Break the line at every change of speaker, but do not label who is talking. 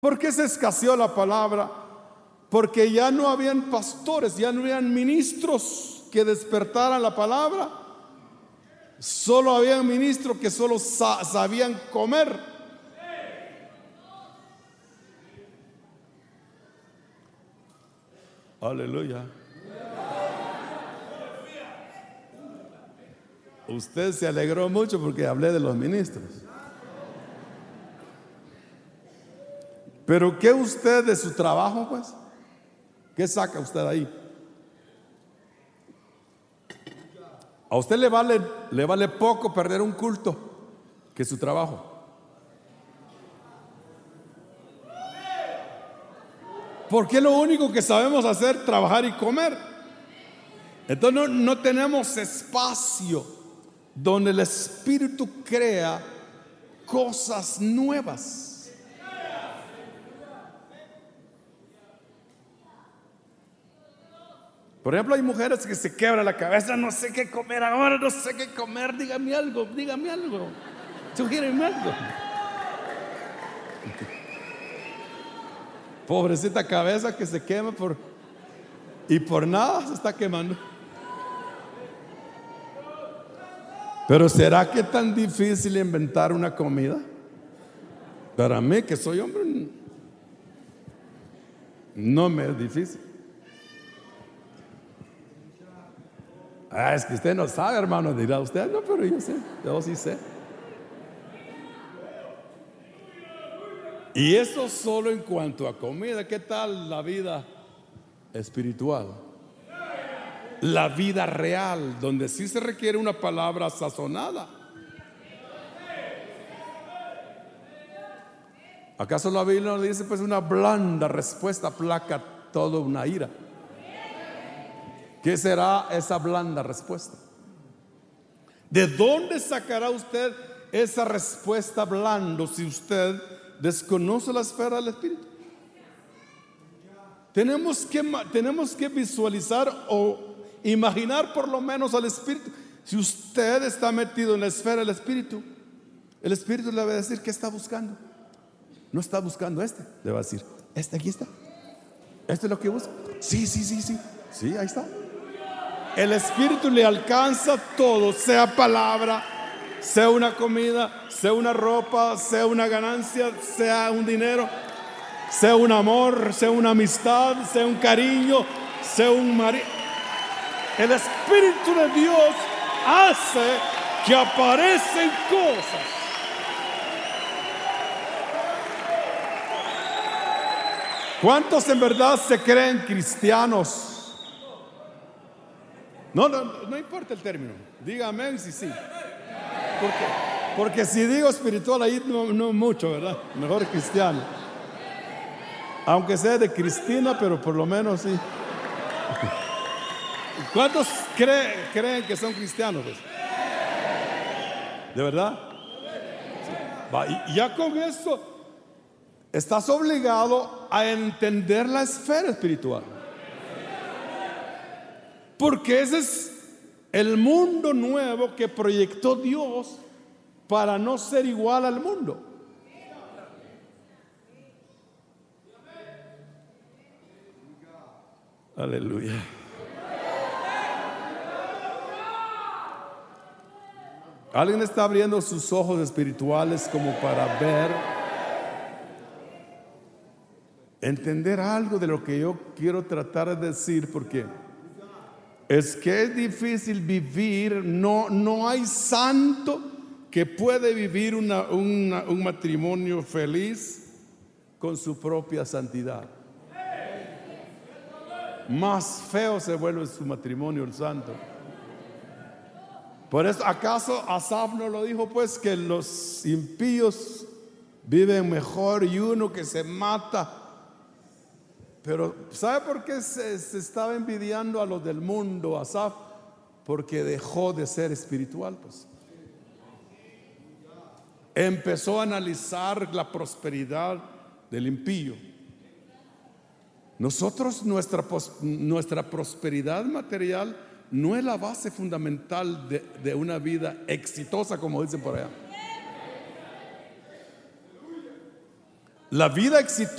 ¿Por qué se escaseó la palabra? Porque ya no habían pastores, ya no habían ministros que despertaran la palabra. Solo había ministros que solo sabían comer. Aleluya. Usted se alegró mucho porque hablé de los ministros. Pero ¿qué usted de su trabajo, pues? ¿Qué saca usted ahí? A usted le vale poco perder un culto que su trabajo. Porque lo único que sabemos hacer es trabajar y comer. Entonces no tenemos espacio donde el Espíritu crea cosas nuevas. Por ejemplo, hay mujeres que se quebran la cabeza, no sé qué comer ahora, no sé qué comer, dígame algo, sugiéreme algo. Pobrecita cabeza que se quema y por nada se está quemando. Pero ¿será que es tan difícil inventar una comida? Para mí, que soy hombre, no me es difícil. Es que usted no sabe, hermano, dirá usted. No, pero yo sé, yo sí sé. Y eso solo en cuanto a comida. ¿Qué tal la vida espiritual? La vida real, donde sí se requiere una palabra sazonada. ¿Acaso la Biblia nos dice, pues, una blanda respuesta aplaca toda una ira? ¿Qué será esa blanda respuesta? ¿De dónde sacará usted esa respuesta blanda si usted desconoce la esfera del Espíritu? Tenemos que visualizar o imaginar por lo menos al Espíritu. Si usted está metido en la esfera del Espíritu, el Espíritu le va a decir, ¿qué está buscando? No está buscando le va a decir, aquí está. Esto es lo que busca. Sí, ahí está. El Espíritu le alcanza todo, sea palabra, sea una comida, sea una ropa, sea una ganancia, sea un dinero, sea un amor, sea una amistad, sea un cariño, sea un marido. El Espíritu de Dios hace que aparecen cosas. ¿Cuántos en verdad se creen cristianos? No importa el término. Dígame si sí. Porque si digo espiritual ahí no mucho, ¿verdad? Mejor cristiano. Aunque sea de Cristina, pero por lo menos sí. ¿Cuántos creen que son cristianos, pues? ¿De verdad? Sí. Y ya con eso estás obligado a entender la esfera espiritual. Porque ese es el mundo nuevo que proyectó Dios para no ser igual al mundo. Aleluya. Alguien está abriendo sus ojos espirituales como para ver, entender algo de lo que yo quiero tratar de decir, porque es que es difícil vivir, no hay santo que puede vivir un matrimonio feliz con su propia santidad. Más feo se vuelve su matrimonio el santo. Por eso, ¿acaso Asaf no lo dijo, pues, que los impíos viven mejor y uno que se mata? Pero ¿sabe por qué se estaba envidiando a los del mundo, Asaf? Porque dejó de ser espiritual, pues. Empezó a analizar la prosperidad del impío. Nosotros, nuestra prosperidad material no es la base fundamental de una vida exitosa, como dicen por allá. La vida exitosa